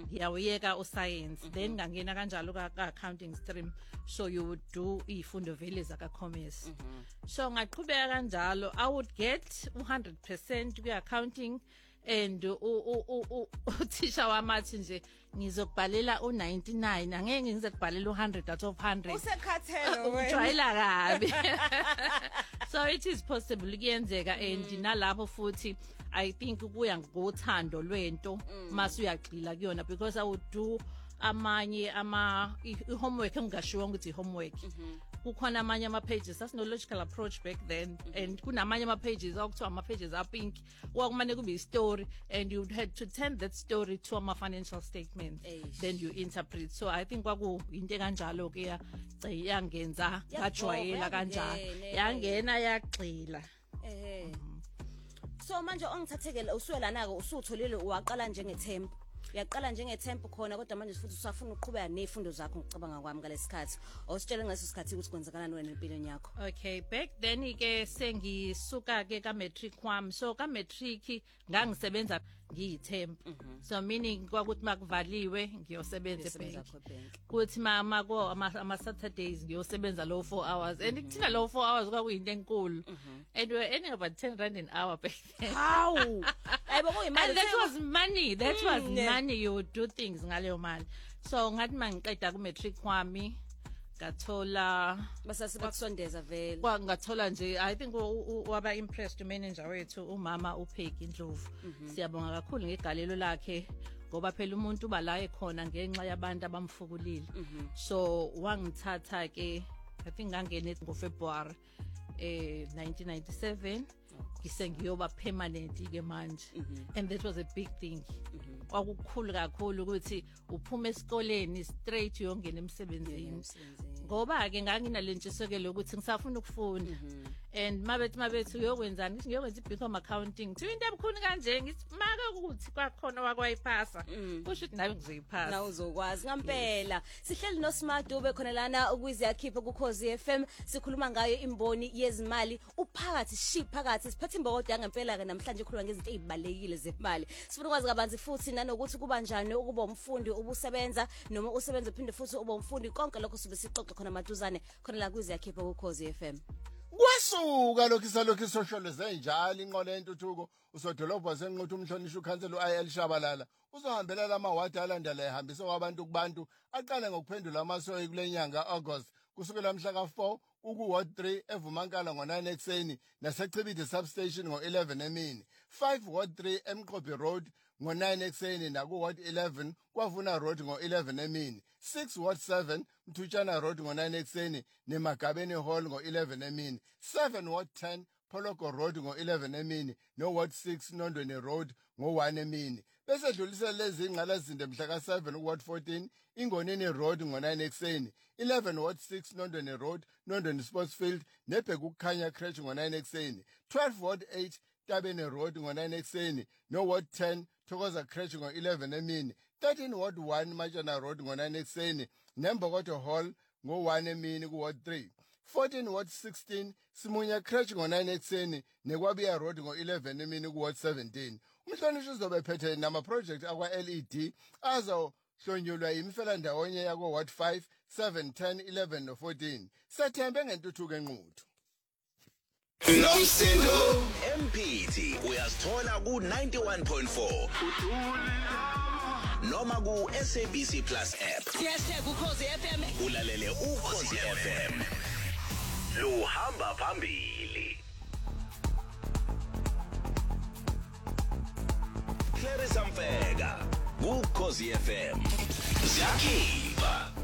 ngiyawuyeka uscience then ngangena kanjalo ka accounting stream, so you would do ifundo vele zaka commerce. So ngaqhubeka kanjalo, I would get 100% ku accounting, and uthisha wamathi nje ngizokubhalela u99, angeke ngizokubhalela u100 out of 100. Usekhathelo wena. Ujwayela kabi. So it is possible kuyenzeka, and nalapho futhi I think kuya ngothando lwento mase uyagxila kuyona, because I would do amanye homework engashiwo ukuthi homework. Kukhona amanye ama pages asino logical approach back then, and kunamanye ama pages okuthiwa ama pages are pink, wakumane kube i story, and you had to turn that story to ama financial statements, then you interpret. So I think kwaku into kanjalo ke yangenza ngajwayela kanjalo, yangena yagxila. So manje ongithathekela uswelana ke usutholile waqala njengethempu. Uyaqala njengethempu khona, kodwa manje futhi usafuna uqhubeka nezifundo zakho ngicabanga kwami ngalesikhathi. Awusitshela ngaso sikhathi ukuthi kwenzakala wena empilweni yakho. Okay, back then ke sengisuka ke ka matric kwami. So ka matric ngangisebenza ngiyithempu. So meaning kwakuthi makuvaliwe ngiyosebenza ebank. Kuthi mama ko ama Saturdays ngiyosebenza lo 4 hours. And kuthina lo 4 hours kwakuyinto enkulu. And we were earning about 10 rand an hour back then. How? And that was money. That was money. You would do things ngaleyo mali. So ngathi mangiqeda ku matric kwami ngathola basase bakusondeza vele. Ngathola nje, I think waba impressed manager wethu umama uPeggy Ndlovu. Siyabonga kakhulu ngegalelo lakhe, ngoba phela umuntu bala ekhona ngenxa yabantu abamfukulile. So wangithatha ke, I think ngangene ngoFebruary 1997. Ngisengiyoba permanent ke manje, and that was a big thing. Kwakukhulu kakhulu ukuthi uphuma esikoleni straight uyongena emsebenzini, ngoba ke nganginalentshekelo ukuthi ngisafuna ukufunda. And mabethu uyokwenzani, ngithi ngiyokwenza i-BCom accounting. Thiwe into ebukhuni kanje, ngithi maka ukuthi kwakhona wakwayiphasa kusho ukuthi nawe ngizoyiphasa. Na uzokwazi ngempela. Sihleli no Smart ube khona lana ukwiziyakhipha ku Khosi FM, sikhuluma ngayo imboni yezimali uphakathi phakathi siphethe imbokodo yangempela ke namhlanje ikhuluma ngezinto ezibalekile zemali. Sifuna ukwazi kabanzi futhi nanokuthi kuba njani ukuba umfundi ubusebenza noma usebenza phinde futhi uba umfundi, konke lokho sibe sixoxe khona maduzane khona la kwiziyakhipha ku Khosi FM. Kwasuka lokho sosholeze njalo inqola yentuthuko usodolobha senquthu umhlonishwa ukhansela uIL Shabalala uzohambela lama ward alandela ehambisa kwabantu kubantu aqale ngokuphendula amasoyi kulenyanga August kusukela mhla ka4 uku ward 3 eVumankala ngo9 ekseni nasechibide substation ngo11 emini, 5 ward 3 eMqobi road ngo9 ekseni naku ward 11 kwaVuna road ngo11 emini, 6 ward 7 Mthutshana road ngo9 ekseni neMagabeni hall ngo11 emini, 7 ward 10 Poloko road ngo11 emini no ward 6 Nondweni road ngo1 emini. Bese dlulisela lezi ingqalazinde mhla ka7 ward 14 Ingonini road ngo9 ekseni, 11 ward 6 Nondweni road Nondweni sports field nebheka ukukhanya crèche ngo9 ekseni, 12 ward 8 Tabeni road ngo9 ekseni no ward 10 Thokoza crèche ngo11 emini, 13 ward 1 Machana road ngo9 ekseni neMbokodo hall ngo1 emini ku ward 3, 14 ward 16 Simunya crèche ngo9 ekseni neKwabiya road ngo11 emini ku ward 17. Umhlonishwa uzobe phethe nama project akwa LED azohlonyulwa imfela ndawonye yakwa ward 5, 7, 10, 11 no 14. Sethembe ngentuthuko enquthu. Nomsindo MPT uyasithola ku 91.4 noma ku SABC Plus app. #ukhosi FM. Ulalele ukhosi FM. Luhamba phambili. Clarissa Mfeka ukhosi FM. Siyakhipha